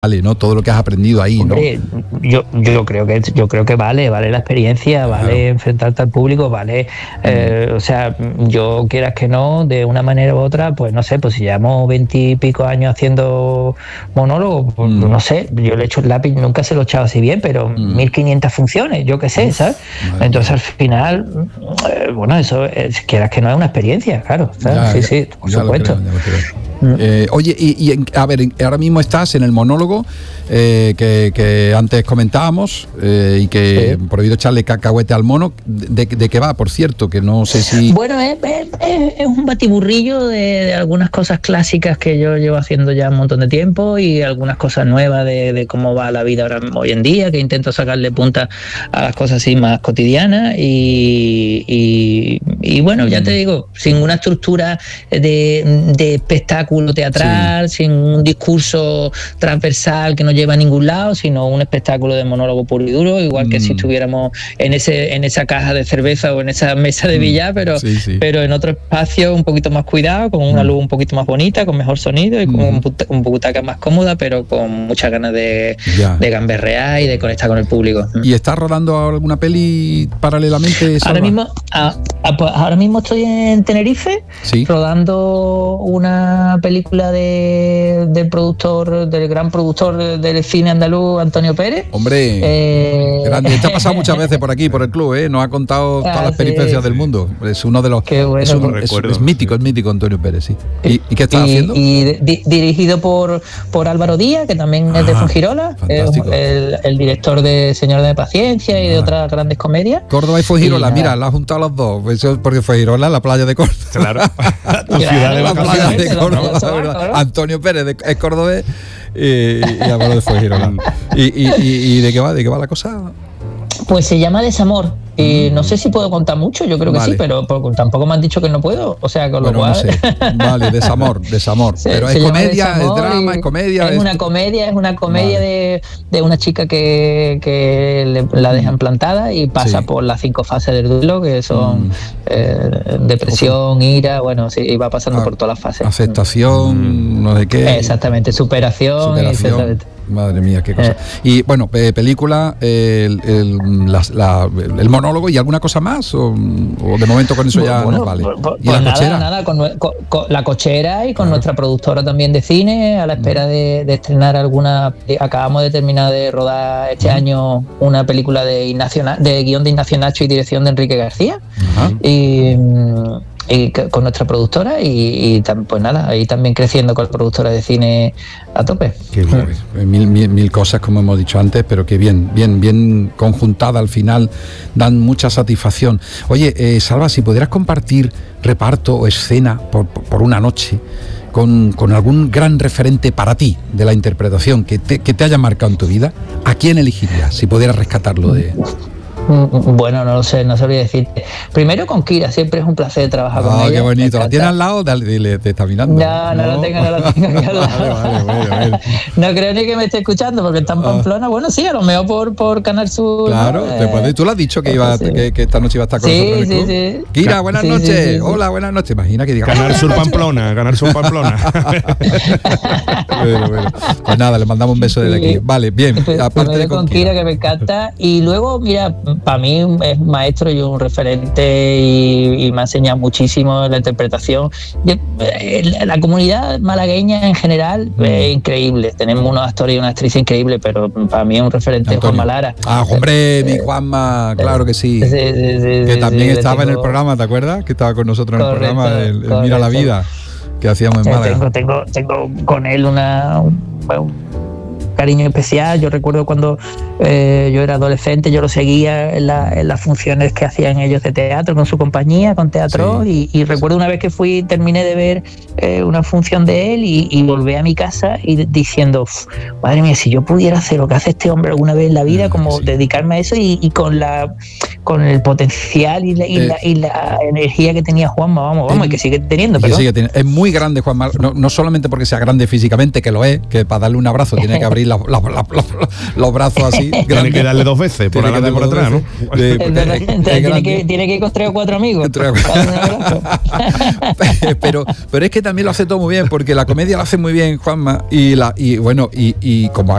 vale, ¿no? Todo lo que has aprendido ahí, hombre, ¿no? Yo creo que vale la experiencia, claro. Vale enfrentarte al público, vale, o sea, yo quieras que no, de una manera u otra, pues no sé, pues si llevamos 20 y pico años haciendo monólogos, pues no sé, yo le echo el lápiz, nunca se lo he echado así bien, pero 1500 funciones, yo qué sé, ¿sabes? Entonces al final, bueno, eso, quieras que no, es una experiencia, claro, ¿sabes? Sí, por supuesto. Oye, a ver, ahora mismo estás en el monólogo que antes comentábamos y que prohibido echarle cacahuete al mono. ¿De qué va, por cierto? Que no sé si... Bueno, es un batiburrillo de algunas cosas clásicas que yo llevo haciendo ya un montón de tiempo y algunas cosas nuevas de cómo va la vida hoy en día, que intento sacarle punta a las cosas así más cotidianas y bueno, ya te digo, sin una estructura de espectáculo teatral, sin un discurso transversal que no lleva a ningún lado, sino un espectáculo de monólogo puro y duro, igual que si estuviéramos en esa caja de cerveza o en esa mesa de billar, pero en otro espacio un poquito más cuidado, con una luz un poquito más bonita, con mejor sonido y con un butaca más cómoda, pero con muchas ganas de gamberrear y de conectar con el público. ¿Y estás rodando alguna peli paralelamente? Ahora mismo estoy en Tenerife, rodando una película del gran productor del cine andaluz, Antonio Pérez. Hombre, grande. Te ha pasado muchas veces por aquí, por el club, ¿eh? Nos ha contado todas las peripecias del mundo. Es uno de los... Qué bueno. Es mítico Antonio Pérez, sí. ¿Y qué estás haciendo? Y dirigido por Álvaro Díaz, que también es de Fuengirola, el director de Señor de Paciencia y de otras grandes comedias. Córdoba y Fuengirola, mira, la ha juntado los dos. Eso porque Fuengirola es la playa de Córdoba. Claro. Tu ciudad de la playa de Córdoba. Claro. Antonio Pérez es cordobés y Álvaro de Fuengirola. ¿Y de qué va la cosa? Pues se llama Desamor. Y no sé si puedo contar mucho, yo creo que sí, pero tampoco me han dicho que no puedo. O sea, con lo cual. No sé. Vale, Desamor. Pero es comedia, es drama, es comedia. Es una comedia de una chica que la dejan plantada y pasa por las 5 fases del duelo, que son depresión, ira, bueno, y va pasando por todas las fases. Aceptación, no sé qué. Exactamente, superación. Exactamente. Madre mía, qué cosa. Y bueno, película, el monólogo y alguna cosa más, o de momento con eso ya nos vale. ¿Y la cochera? Nada, con la cochera y con nuestra productora también de cine, a la espera de estrenar alguna. Acabamos de terminar de rodar este año una película de guión de Ignacio Nacho y dirección de Enrique García. Y con nuestra productora y pues nada, ahí también creciendo con la productora de cine a tope. Qué bien, mil cosas como hemos dicho antes, pero que bien conjuntada al final, dan mucha satisfacción. Oye, Salva, si pudieras compartir reparto o escena por una noche con algún gran referente para ti de la interpretación que te haya marcado en tu vida, ¿a quién elegirías si pudieras rescatarlo de...? Bueno, no lo sé, no sabría decirte. Primero con Kira, siempre es un placer trabajar con ella. Qué bonito. ¿La tienes al lado? Dile, te está mirando. No la tengo aquí al lado. Vale. No creo ni que me esté escuchando porque está en Pamplona. Bueno, sí, a lo mejor por Canal Sur. Claro, ¿no? Tú le has dicho que esta noche iba a estar con nosotros en el club. Sí. Kira, buenas noches. Hola, buenas noches. Imagina que diga Canal Sur Pamplona. Bueno. Pues nada, le mandamos un beso desde aquí. Vale, bien. Aparte de con Kira, que me encanta. Y luego, mira, para mí es un maestro y un referente y me ha enseñado muchísimo la interpretación. La comunidad malagueña en general es increíble. Tenemos unos actores y una actriz increíble, pero para mí es un referente Juanma Lara. Hombre, mi Juanma, claro que sí. Que también estaba en el programa, ¿te acuerdas? Que estaba con nosotros en el programa el Mira la Vida que hacíamos en Málaga. Tengo con él un cariño especial. Yo recuerdo cuando yo era adolescente, yo lo seguía en las funciones que hacían ellos de teatro con su compañía, con Teatro, y recuerdo una vez que terminé de ver una función de él y volví a mi casa y diciendo, madre mía, si yo pudiera hacer lo que hace este hombre alguna vez en la vida, como dedicarme a eso y con el potencial y la energía que tenía Juanma, vamos, y que sigue teniendo. Es muy grande Juanma, no solamente porque sea grande físicamente, que lo es, que para darle un abrazo tiene que abrir los brazos así. Tiene que darle 2 veces, por adelante y por atrás, ¿no? Tiene que ir con 3 o 4 amigos. pero es que también lo hace todo muy bien, porque la comedia lo hace muy bien Juanma, y como